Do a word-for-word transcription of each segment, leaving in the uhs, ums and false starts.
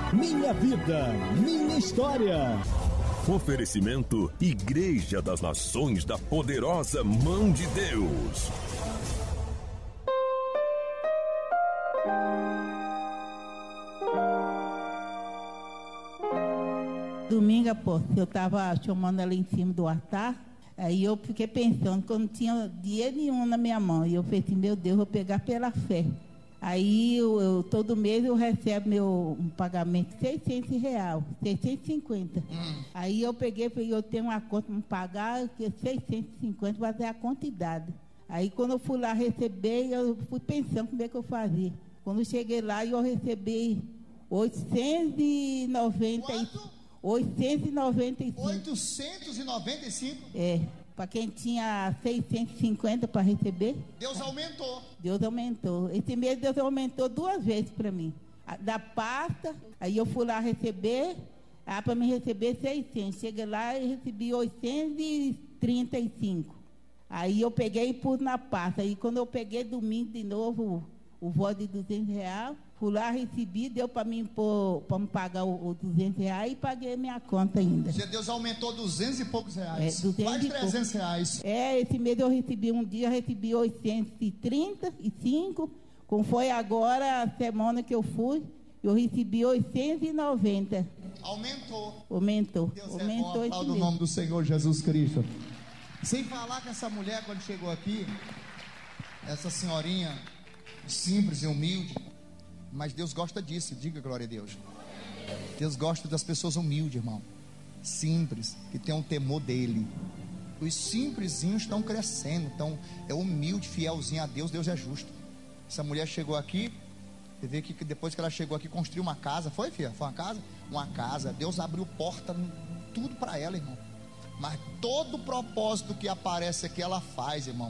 Minha vida, minha história. Oferecimento Igreja das Nações da Poderosa Mão de Deus. Domingo, pô, eu estava chamando ela em cima do altar, aí eu fiquei pensando que eu não tinha dinheiro nenhum na minha mão. E eu falei assim, meu Deus, vou pegar pela fé. Aí eu, eu, todo mês eu recebo meu um pagamento de seiscentos reais, seiscentos e cinquenta. Hum. Aí eu peguei e falei, eu tenho uma conta para pagar, que é seiscentos e cinquenta, vai ter a quantidade. Aí quando eu fui lá receber, eu fui pensando como é que eu fazia. Quando eu cheguei lá, eu recebi oitocentos e noventa. Quanto? oitocentos e noventa e cinco. oitocentos e noventa e cinco? É, para quem tinha seiscentos e cinquenta para receber. Deus aumentou. Deus aumentou. Esse mês Deus aumentou duas vezes para mim. Da pasta, aí eu fui lá receber, ah, para me receber seiscentos. Cheguei lá e recebi oitocentos e trinta e cinco. Aí eu peguei e pus na pasta. Aí quando eu peguei domingo de novo o voto de duzentos reais, fui lá, recebi, deu para mim para me pagar o, o duzentos reais e paguei a minha conta ainda. Deus aumentou duzentos e poucos reais. É, duzentos quase e trezentos reais. É, esse mês eu recebi um dia, eu recebi oitocentos e trinta e cinco. Como foi agora, a semana que eu fui, eu recebi oitocentos e noventa. Aumentou. Aumentou. Deus Aumentou é bom, esse do mês. nome do Senhor Jesus Cristo. Sem falar que essa mulher, quando chegou aqui, essa senhorinha simples e humilde, mas Deus gosta disso, diga glória a Deus. Deus gosta das pessoas humildes, irmão, simples, que tem um temor dele. Os simplesinhos estão crescendo, então é humilde, fielzinho a Deus. Deus é justo. Essa mulher chegou aqui, você vê que depois que ela chegou aqui, construiu uma casa. Foi, filha? Foi uma casa? Uma casa. Deus abriu porta, tudo para ela, irmão. Mas todo o propósito que aparece aqui, ela faz, irmão.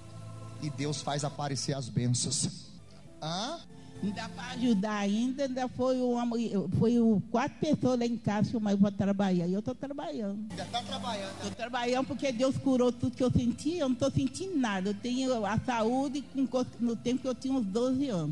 E Deus faz aparecer as bênçãos. Hã? Ainda para ajudar ainda, ainda foi, uma, foi o, quatro pessoas lá em casa chamaram para trabalhar. E eu estou trabalhando. Ainda está trabalhando. Estou trabalhando porque Deus curou tudo que eu senti. Eu não estou sentindo nada. Eu tenho a saúde no tempo que eu tinha uns doze anos.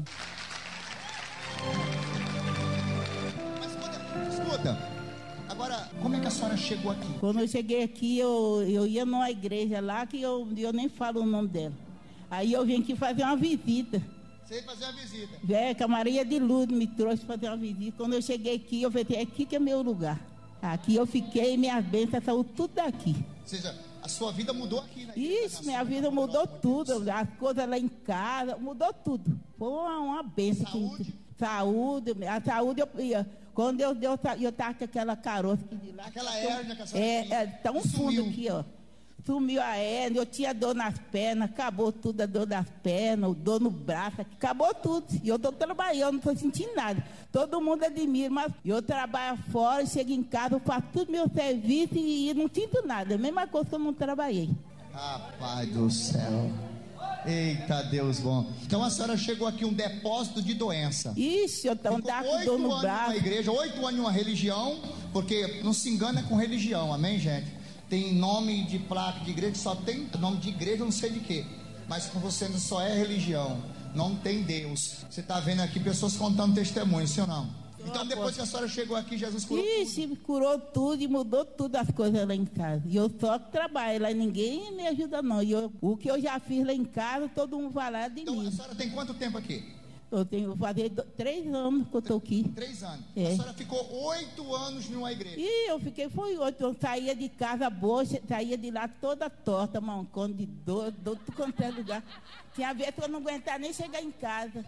Mas escuta, escuta. Agora, como é que a senhora chegou aqui? Quando eu cheguei aqui, eu, eu ia numa igreja lá que eu, eu nem falo o nome dela. Aí eu vim aqui fazer uma visita. Você ia fazer uma visita? É, que a Maria de Lourdes me trouxe para fazer uma visita. Quando eu cheguei aqui, eu falei, aqui que é meu lugar. Aqui eu fiquei, minhas bênçãos saiu tudo daqui. Ou seja, a sua vida mudou aqui, né? Isso, minha vida mudou tudo. As coisas lá em casa, mudou tudo. Foi uma, uma bênção. Saúde? Saúde, a saúde eu ia. Quando eu deu, eu estava com aquela caroça aqui de lá. Aquela hérnia que a senhora É, tinha. é tão fundo aqui, ó. Sumiu a hérnia, eu tinha dor nas pernas, acabou tudo, a dor das pernas, dor no braço, acabou tudo. E eu estou trabalhando, não estou sentindo nada. Todo mundo admira, mas eu trabalho fora, chego em casa, eu faço tudo meu serviço e, e não sinto nada. A mesma coisa que eu não trabalhei. Rapaz do céu. Eita, Deus bom. Então a senhora chegou aqui um depósito de doença. Ixi, eu estava com dor no braço. Oito anos numa igreja, oito anos em uma religião, porque não se engana com religião, amém, gente? Tem nome de placa de igreja que só tem nome de igreja, eu não sei de quê. Mas com você não só é religião, não tem Deus. Você está vendo aqui pessoas contando testemunhos, sim ou não? Então depois que a senhora chegou aqui, Jesus curou Ixi, tudo. curou tudo e mudou tudo as coisas lá em casa. E eu só trabalho lá, ninguém me ajuda não. E eu, o que eu já fiz lá em casa, todo mundo vai lá de então, mim. Então a senhora tem quanto tempo aqui? Eu tenho que fazer do, três anos que eu estou aqui. Três anos. É. A senhora ficou oito anos numa igreja. E eu fiquei, foi oito. Eu saía de casa boa, saía de lá toda torta, mancando de dor, dor de quanto é lugar. Tinha vez que eu não aguentava nem chegar em casa.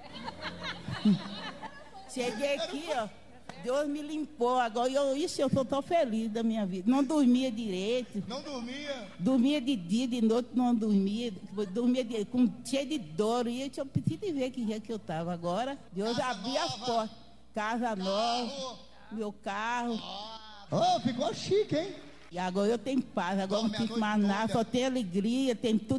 Cheguei aqui, ó. Deus me limpou. Agora eu, isso, eu sou tão feliz da minha vida. Não dormia direito. Não dormia? Dormia de dia, de noite não dormia. Dormia de, com, cheio de dor. E eu preciso ver que dia que eu estava. Agora, Deus abriu as portas. Casa carro. nova, meu carro. Oh, ficou chique, hein? E agora eu tenho paz. Agora não, não fico mais nada. Só tenho alegria, tenho tudo.